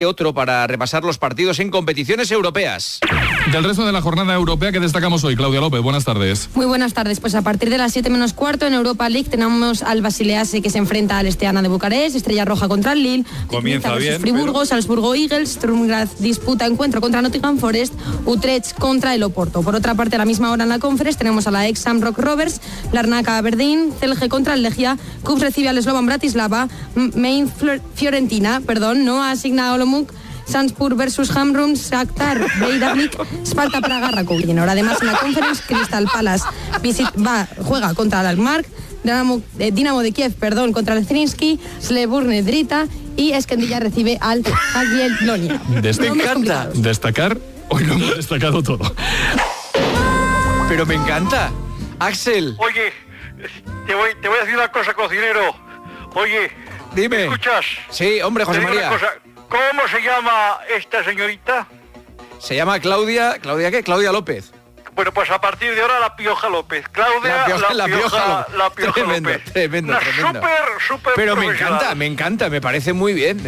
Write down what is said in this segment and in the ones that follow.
otro para repasar los partidos en competiciones europeas. Del resto de la jornada europea que destacamos hoy, Claudia López, buenas tardes. Muy buenas tardes, pues a partir de las 7 menos cuarto en Europa League tenemos al Basilease que se enfrenta al Esteana de Bucarest, Estrella Roja contra el Lille, comienza bien, Friburgo, pero... Salzburgo Eagles, Sturm Graz disputa encuentro contra Nottingham Forest, Utrecht contra el Oporto. Por otra parte, a la misma hora en la Conference tenemos a la ex Shamrock Rovers, Larnaca Aberdeen, Celje contra el Legia, Kups recibe al Slovan Bratislava, Fiorentina, no ha asignado Olomouc, Salzburg versus Hamrun, Shakhtar, Breiðablik, Sparta Praga, Rakow. Además, en la Conference, Crystal Palace juega contra el Alkmaar, Dinamo de Kiev, contra el Zrinski, Slevurne Drita y Esquendilla recibe al Jagiellonia. Me encanta. Destacar, hoy lo hemos destacado todo. Pero me encanta. Axel. Oye, te voy a decir una cosa, cocinero. Oye, dime. ¿me escuchas? Sí, hombre, José María. ¿Cómo se llama esta señorita? Se llama Claudia ¿qué? Claudia López. Bueno, pues a partir de ahora la Pioja López. Claudia la Pioja tremendo, López. Tremendo. Súper Pero me encanta, me parece muy bien,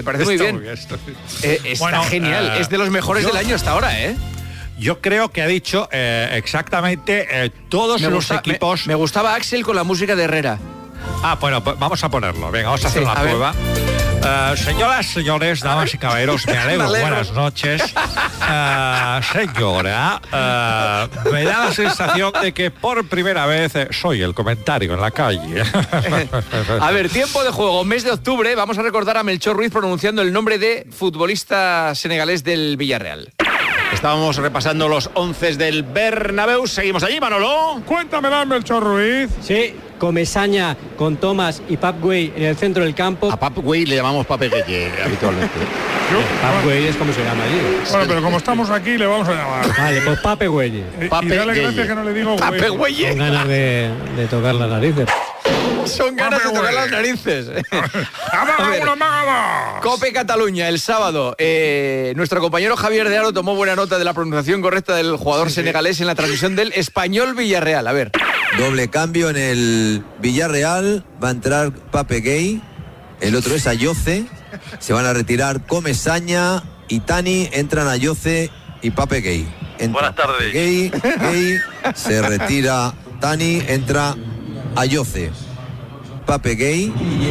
Está genial, es de los mejores del año hasta ahora, ¿eh? Yo creo que ha dicho exactamente todos los equipos... Me gustaba Axel con la música de Herrera. Bueno, pues vamos a ponerlo. Venga, vamos a hacer una prueba. Señoras, señores, damas y caballeros, me alegro. Buenas noches. Señora, me da la sensación de que por primera vez soy el comentario en la calle. A ver, tiempo de juego, mes de octubre. Vamos a recordar a Melchor Ruiz pronunciando el nombre de futbolista senegalés del Villarreal. Estábamos repasando los 11 del Bernabéu. Seguimos allí, Manolo. Cuéntamela, Melchor Ruiz. Sí, Comesaña con Thomas y Pape Güey en el centro del campo. A Pape Güey le llamamos Pape Gueye habitualmente. Pape Güey es como se llama allí. Bueno, pero como estamos aquí le vamos a llamar. Vale, pues Pape Güey. Y dale gracias que no le digo Pape Güey. Con ganas de tocar las narices. Son ganas de tocar las narices. Cope Cataluña, el sábado. Nuestro compañero Javier de Aro tomó buena nota de la pronunciación correcta del jugador senegalés en la transmisión del Español Villarreal. A ver. Doble cambio en el Villarreal. Va a entrar Pape Gueye. El otro es Ayoce. Se van a retirar Comesaña y Tani. Entran Ayoce y Pape Gueye. Buenas tardes. Gueye, se retira Tani. Entra Ayoce. Pape Gueye.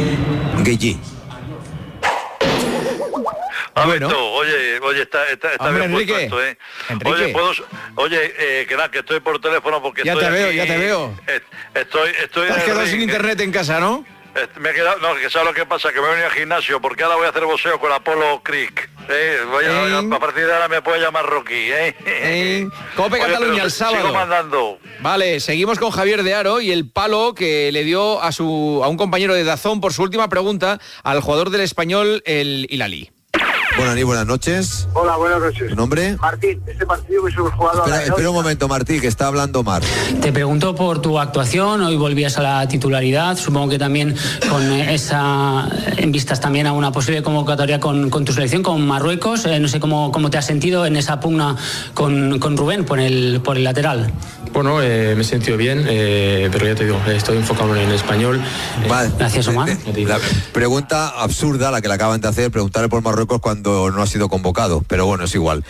Bueno. Oye, está hombre, bien Enrique, puesto esto, Enrique. Que estoy por teléfono porque ya te veo. Estoy te has quedado sin internet en casa, ¿no? Me he quedado, que ¿sabes lo que pasa? Que me he venido al gimnasio porque ahora voy a hacer boxeo con Apolo Creek. A partir de ahora me puede llamar Rocky. Cope Cataluña el sábado. Sigo mandando. Vale, seguimos con Javier de Aro y el palo que le dio a un compañero de Dazón por su última pregunta al jugador del Español, el Hilali. Buenas noches. Hola, buenas noches. ¿Tu nombre? Martín, este partido que hemos jugado... Espera un momento, Martín, que está hablando Mar. Te pregunto por tu actuación, hoy volvías a la titularidad, supongo que también con esa, en vistas también a una posible convocatoria con tu selección, con Marruecos, no sé cómo te has sentido en esa pugna con Rubén por el lateral. Bueno, me he sentido bien, pero ya te digo, estoy enfocado en español. Vale. Gracias, Omar. La pregunta absurda, la que le acaban de hacer, preguntarle por Marruecos cuando no ha sido convocado, pero bueno, es igual.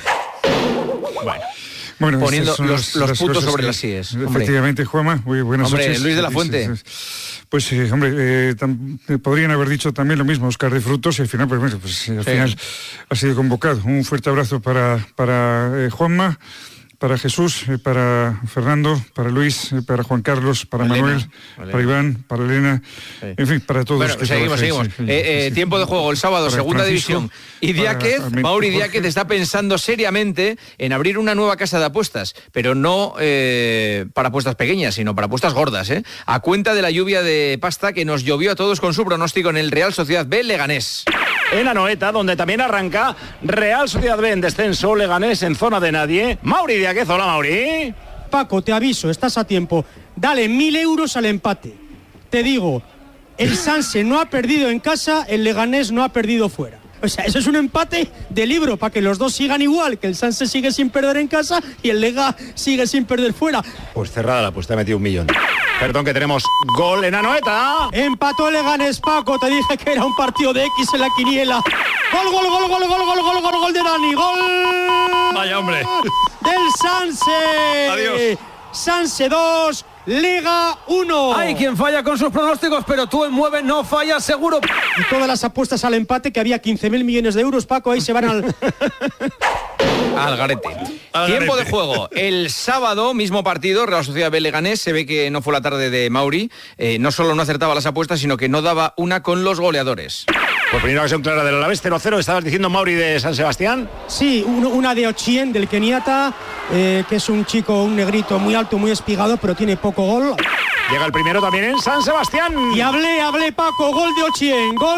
Bueno, poniendo los puntos sobre las IES. Efectivamente, Juanma, muy buenas noches. Luis de la Fuente. Pues podrían haber dicho también lo mismo Óscar de Frutos y al final, al final ha sido convocado. Un fuerte abrazo para Juanma, para Jesús, para Fernando, para Luis, para Juan Carlos, para Manuel, para Iván, para Elena, en fin, para todos. Bueno, seguimos. Tiempo de juego el sábado, segunda división. Mauri Diáquez está pensando seriamente en abrir una nueva casa de apuestas, pero no para apuestas pequeñas, sino para apuestas gordas, a cuenta de la lluvia de pasta que nos llovió a todos con su pronóstico en el Real Sociedad B Leganés. En Anoeta, donde también arranca Real Sociedad B en descenso, Leganés en zona de nadie. Mauri Diáquez, hola Mauri. Paco, te aviso, estás a tiempo. Dale 1.000 euros al empate. Te digo, el Sanse no ha perdido en casa, el Leganés no ha perdido fuera. O sea, eso es un empate de libro para que los dos sigan igual, que el Sanse sigue sin perder en casa y el Lega sigue sin perder fuera. Pues cerrada la apuesta, he metido 1 millón. Perdón, que tenemos gol en Anoeta. Empató el Leganés, Paco, te dije que era un partido de X en la quiniela. Gol de Dani, gol. Vaya hombre. Del Sanse. Adiós. Sanse 2, Lega 1. Hay quien falla con sus pronósticos, pero tú en Mueve no fallas seguro. Y todas las apuestas al empate, que había 15.000 millones de euros, Paco, ahí se van al... Al garete. Tiempo de juego. El sábado, mismo partido, Real Sociedad B Leganés. Se ve que no fue la tarde de Mauri. No solo no acertaba las apuestas, sino que no daba una con los goleadores. Por primera ocasión clara del Alavés, 0-0. ¿Estabas diciendo, Mauri, de San Sebastián? Sí, una de Ochien, del keniata, que es un chico, un negrito muy alto, muy espigado, pero tiene poco gol. Llega el primero también en San Sebastián. Y hablé, Paco, gol de Ochien. Gol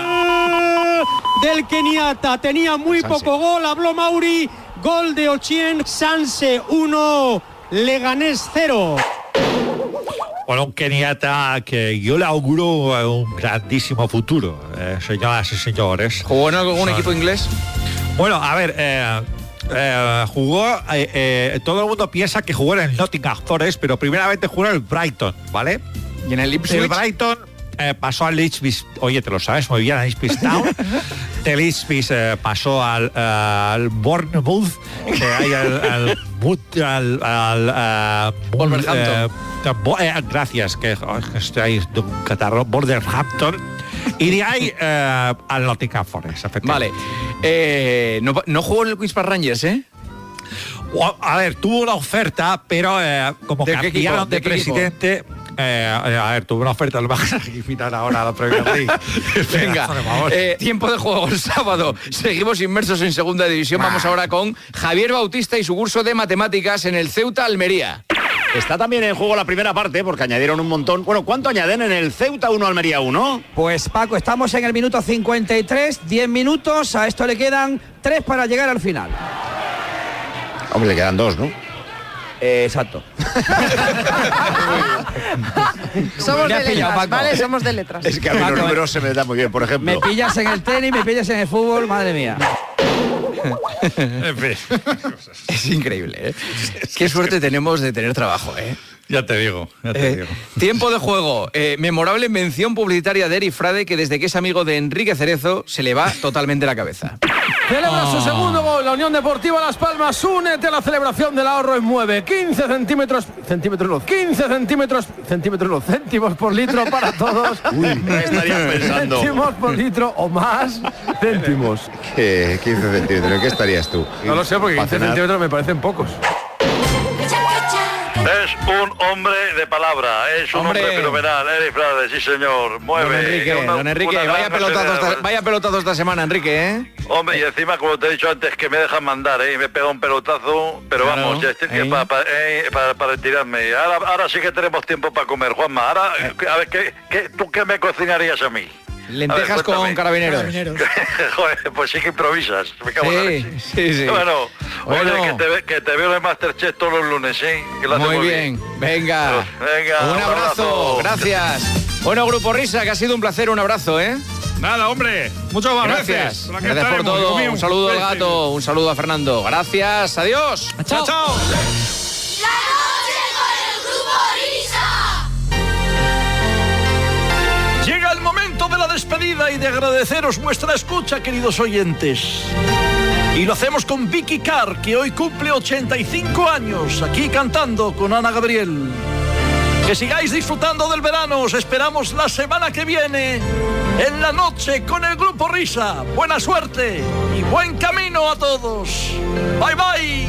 del keniata. Tenía muy poco gol, habló Mauri. Gol de Ochien, Sanse 1, Leganés 0. Bueno, un keniata que yo le auguro un grandísimo futuro, señoras y señores. ¿Jugó en algún equipo inglés? Bueno, a ver, jugó, todo el mundo piensa que jugó en el Nottingham Forest, pero primeramente jugó en el Brighton, ¿vale? ¿Y en el Ipswich? El Brighton pasó al Ipswich, oye, te lo sabes muy bien, al Ipswich Town. Del Ipswich pasó al Bournemouth, que hay al Wolverhampton. Gracias, que estoy ahí de un catarro. Wolverhampton. Y de ahí al Nottingham Forest, efectivamente. Vale. No jugó en el Queens Park Rangers, ¿eh? A ver, tuvo una oferta, pero como cambiaron de presidente... a ver, tuve una oferta, lo vas a quitar ahora a la Premier League. Venga, tiempo de juego el sábado. Seguimos inmersos en segunda división. Vamos ahora con Javier Bautista y su curso de matemáticas en el Ceuta Almería. Está también en juego la primera parte, porque añadieron un montón. Bueno, ¿cuánto añaden en el Ceuta 1 Almería 1? Pues Paco, estamos en el minuto 53, 10 minutos. A esto le quedan 3 para llegar al final. Hombre, le quedan 2, ¿no? Exacto. Somos de letras, ¿vale? Somos de letras. Es que a mí los números se me dan muy bien, por ejemplo. Me pillas en el tenis, me pillas en el fútbol, madre mía. Es increíble, ¿eh? Qué suerte tenemos de tener trabajo, ¿eh? Ya te digo. Tiempo de juego. Memorable mención publicitaria de Eric Frade, que desde que es amigo de Enrique Cerezo se le va totalmente la cabeza. Celebra su segundo gol, la Unión Deportiva Las Palmas. Únete a la celebración del ahorro en Mueve. 15 centímetros céntimos por litro para todos. Uy, ¿qué estarías pensando? Céntimos por litro o más céntimos. ¿Qué 15 centímetros? ¿En qué estarías tú? No lo sé, porque 15 centímetros me parecen pocos. Es un hombre de palabra, es un hombre fenomenal, Eric Frade, sí señor, mueve. Don Enrique, vaya pelotazo esta semana, Enrique, ¿eh? Hombre, y encima, como te he dicho antes, que me dejan mandar, y me pega un pelotazo, pero claro, vamos, ya estoy para retirarme. Ahora sí que tenemos tiempo para comer, Juanma. Ahora, a ver, ¿tú qué me cocinarías a mí? Lentejas con carabineros. Joder, pues sí que improvisas. Me cago en la leche. Sí. Bueno, que te veo en Masterchef todos los lunes, ¿sí? Que lo muy bien. Venga. Un abrazo. Gracias. Bueno, Grupo Risa, que ha sido un placer. Un abrazo, ¿eh? Nada, hombre. Muchas gracias. Gracias por todo. Un saludo al gato. Un saludo a Fernando. Gracias. Adiós. Chao. Llega el momento de la despedida y de agradeceros vuestra escucha, queridos oyentes. Y lo hacemos con Vicky Carr, que hoy cumple 85 años, aquí cantando con Ana Gabriel. Que sigáis disfrutando del verano, os esperamos la semana que viene, en la noche, con el Grupo Risa. Buena suerte y buen camino a todos. Bye, bye.